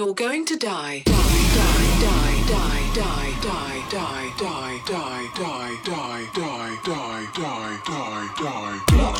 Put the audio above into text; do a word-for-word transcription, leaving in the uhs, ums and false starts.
You're going to die. Die, die, die, die, die, die, die, die, die, die, die, die, die, die, die, die, die.